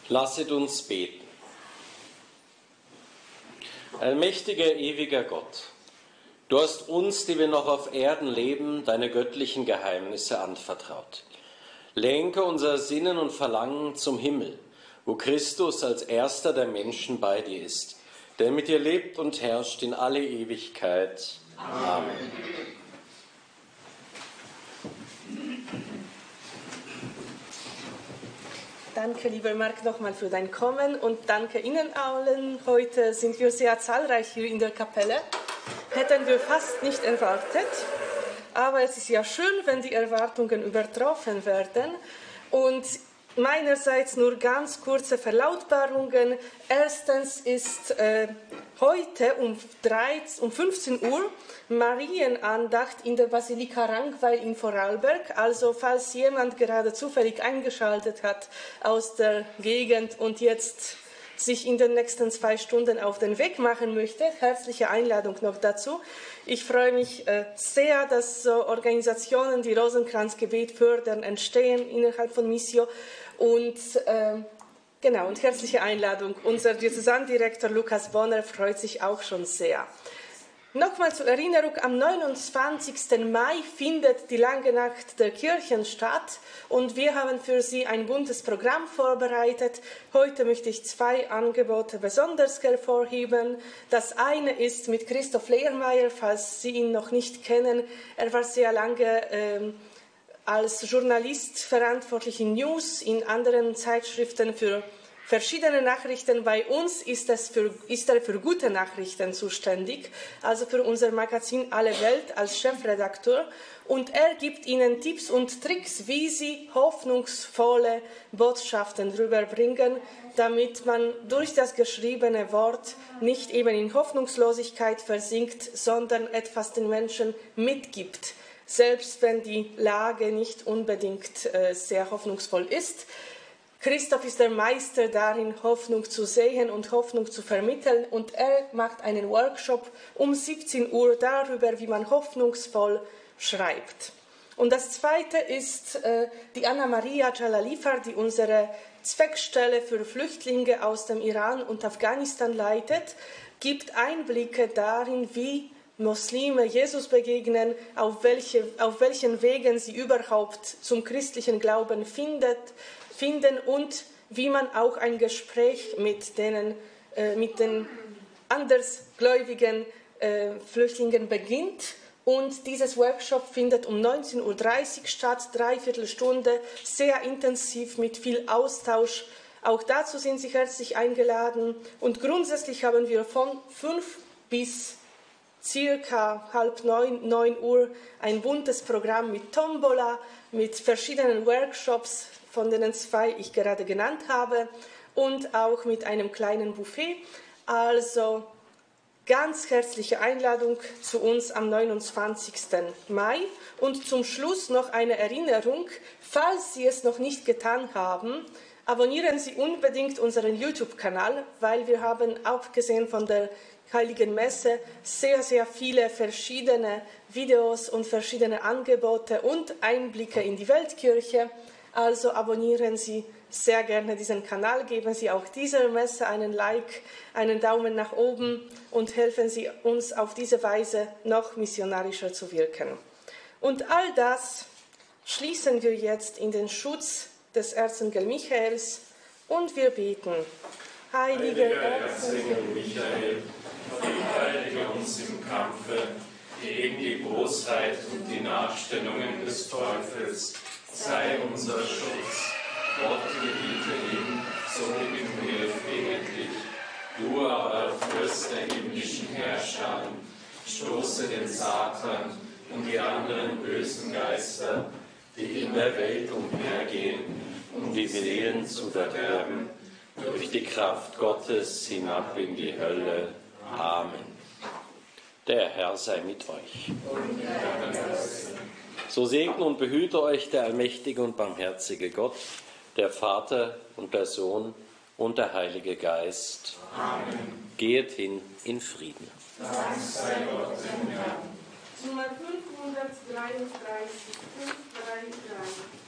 Lasset uns beten. Allmächtiger, ewiger Gott, du hast uns, die wir noch auf Erden leben, deine göttlichen Geheimnisse anvertraut. Lenke unser Sinnen und Verlangen zum Himmel, wo Christus als erster der Menschen bei dir ist, der mit dir lebt und herrscht in alle Ewigkeit. Amen. Danke, lieber Marc, nochmal für dein Kommen und danke Ihnen allen. Heute sind wir sehr zahlreich hier in der Kapelle. Hätten wir fast nicht erwartet, aber es ist ja schön, wenn die Erwartungen übertroffen werden. Und meinerseits nur ganz kurze Verlautbarungen. Erstens ist heute um 15 Uhr Marienandacht in der Basilika Rankweil in Vorarlberg. Also falls jemand gerade zufällig eingeschaltet hat aus der Gegend und jetzt sich in den nächsten 2 Stunden auf den Weg machen möchte, herzliche Einladung noch dazu. Ich freue mich sehr, dass so Organisationen, die Rosenkranzgebet fördern, entstehen innerhalb von Missio. Und und herzliche Einladung. Unser Diözesandirektor Lukas Bonner freut sich auch schon sehr. Nochmal zur Erinnerung, am 29. Mai findet die Lange Nacht der Kirchen statt und wir haben für Sie ein buntes Programm vorbereitet. Heute möchte ich 2 Angebote besonders hervorheben. Das eine ist mit Christoph Lehrmeier, falls Sie ihn noch nicht kennen. Er war sehr lange als Journalist verantwortlich in News, in anderen Zeitschriften für verschiedene Nachrichten. Bei uns ist er für gute Nachrichten zuständig, also für unser Magazin Alle Welt als Chefredakteur. Und er gibt Ihnen Tipps und Tricks, wie Sie hoffnungsvolle Botschaften rüberbringen, damit man durch das geschriebene Wort nicht eben in Hoffnungslosigkeit versinkt, sondern etwas den Menschen mitgibt, selbst wenn die Lage nicht unbedingt sehr hoffnungsvoll ist. Christoph ist der Meister darin, Hoffnung zu sehen und Hoffnung zu vermitteln, und er macht einen Workshop um 17 Uhr darüber, wie man hoffnungsvoll schreibt. Und das Zweite ist die Anna-Maria Jalalifar, die unsere Zweckstelle für Flüchtlinge aus dem Iran und Afghanistan leitet, gibt Einblicke darin, wie Muslime Jesus begegnen, auf welchen Wegen sie überhaupt zum christlichen Glauben finden und wie man auch ein Gespräch mit den andersgläubigen Flüchtlingen beginnt. Und dieses Workshop findet um 19.30 Uhr statt, 3/4 Stunde, sehr intensiv mit viel Austausch. Auch dazu sind Sie herzlich eingeladen. Und grundsätzlich haben wir von 5 bis circa 8:30, 9 Uhr ein buntes Programm mit Tombola, mit verschiedenen Workshops, von denen 2 ich gerade genannt habe, und auch mit einem kleinen Buffet. Also ganz herzliche Einladung zu uns am 29. Mai. Und zum Schluss noch eine Erinnerung, falls Sie es noch nicht getan haben, abonnieren Sie unbedingt unseren YouTube-Kanal, weil wir haben, abgesehen von der Heiligen Messe, sehr, sehr viele verschiedene Videos und verschiedene Angebote und Einblicke in die Weltkirche. Also abonnieren Sie sehr gerne diesen Kanal, geben Sie auch dieser Messe einen Like, einen Daumen nach oben und helfen Sie uns auf diese Weise noch missionarischer zu wirken. Und all das schließen wir jetzt in den Schutz des Erzengel Michaels und wir beten. Heiliger Erzengel Michael, verteidige uns im Kampfe gegen die Bosheit und die Nachstellungen des Teufels. Sei unser Schutz. Gott gebiete ihm, so gib ihm Hilfe flehentlich. Du aber, Fürst der himmlischen Herrscher, stoße den Satan und die anderen bösen Geister, die in der Welt umhergehen, um die Seelen zu verderben, durch die Kraft Gottes hinab in die Hölle. Amen. Der Herr sei mit euch. So segne und behüte euch der allmächtige und barmherzige Gott, der Vater und der Sohn und der Heilige Geist. Amen. Geht hin in Frieden. Dank sei Gott dem Herrn. Nummer 533, 533.